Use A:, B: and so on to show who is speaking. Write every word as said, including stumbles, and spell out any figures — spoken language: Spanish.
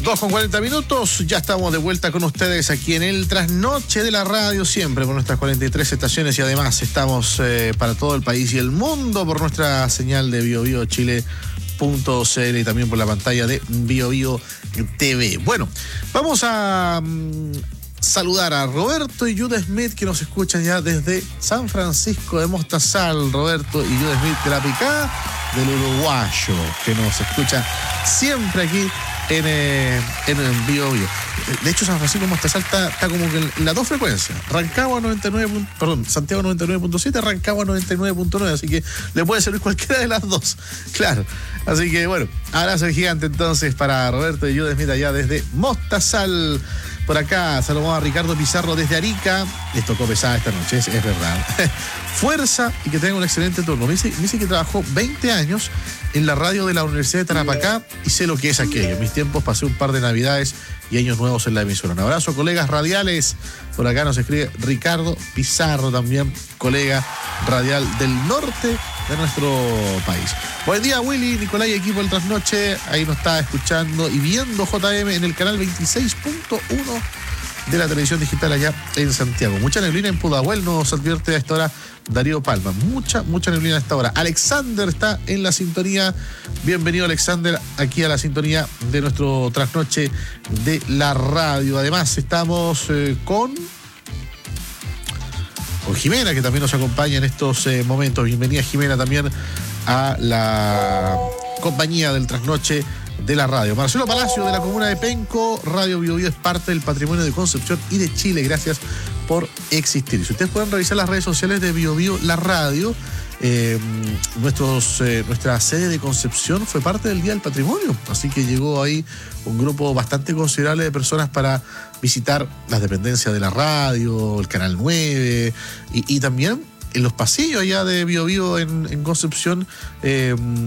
A: dos con cuarenta minutos, ya estamos de vuelta con ustedes aquí en el Trasnoche de la Radio, siempre por nuestras cuarenta y tres estaciones y además estamos eh, para todo el país y el mundo por nuestra señal de bio bio chile punto c l y también por la pantalla de BioBio T V. Bueno, vamos a um, saludar a Roberto y Jude Smith que nos escuchan ya desde San Francisco de Mostazal. Roberto y Jude Smith de la picada del uruguayo que nos escucha siempre aquí en, eh, en, en BioBio. De hecho, San Francisco de Mostazal está, está como que en las dos frecuencias. Rancagua noventa y nueve, perdón, Santiago noventa y nueve punto siete, Rancagua noventa y nueve punto nueve, así que le puede servir cualquiera de las dos. Claro. Así que bueno, abrazo gigante entonces para Roberto y Jude Smith allá desde Mostazal. Por acá saludamos a Ricardo Pizarro desde Arica. Les tocó pesada esta noche, es, es verdad. Fuerza y que tenga un excelente turno. Me dice, me dice que trabajó veinte años en la radio de la Universidad de Tarapacá y sé lo que es aquello. En mis tiempos pasé un par de navidades y años nuevos en la emisora. Un abrazo, colegas radiales. Por acá nos escribe Ricardo Pizarro, también colega radial del norte de nuestro país. Buen día, Willy, Nicolás y equipo del Trasnoche. Ahí nos está escuchando y viendo J M en el canal veintiséis punto uno de la televisión digital allá en Santiago. Mucha neblina en Pudahuel, nos advierte a esta hora Darío Palma. Mucha, mucha neblina a esta hora. Alexander está en la sintonía. Bienvenido, Alexander, aquí a la sintonía de nuestro Trasnoche de la radio. Además, estamos eh, con... con Jimena, que también nos acompaña en estos eh, momentos. Bienvenida, Jimena, también a la compañía del Trasnoche de la radio. Marcelo Palacio, de la comuna de Penco. Radio BioBio es parte del patrimonio de Concepción y de Chile. Gracias por existir. Si ustedes pueden revisar las redes sociales de BioBio, la radio, eh, nuestros, eh, nuestra sede de Concepción fue parte del Día del Patrimonio. Así que llegó ahí un grupo bastante considerable de personas para visitar las dependencias de la radio, el Canal nueve y, y también en los pasillos allá de BioBio en, en Concepción. Eh,